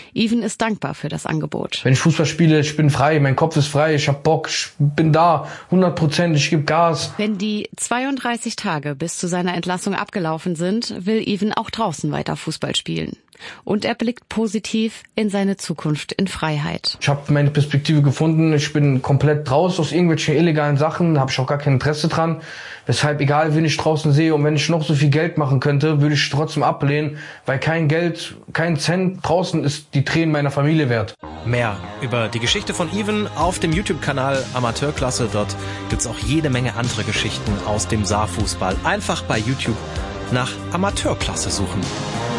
Even ist dankbar für das Angebot. Wenn ich Fußball spiele, ich bin frei, mein Kopf ist frei, ich hab Bock, ich bin da, 100%, ich gebe Gas. Wenn die 32 Tage bis zu seiner Entlassung abgelaufen sind, will Even auch draußen weiter Fußball spielen. Und er blickt positiv in seine Zukunft in Freiheit. Ich habe meine Perspektive gefunden, ich bin komplett raus aus irgendwelchen illegalen Sachen, da habe ich auch gar kein Interesse dran. Weshalb, egal wen ich draußen sehe und wenn ich noch so viel Geld machen könnte, würde ich trotzdem ablehnen, weil kein Geld, kein Cent draußen ist die Tränen meiner Familie wert. Mehr über die Geschichte von Even auf dem YouTube-Kanal Amateurklasse. Dort gibt's auch jede Menge andere Geschichten aus dem Saarfußball. Einfach bei YouTube nach Amateurklasse suchen.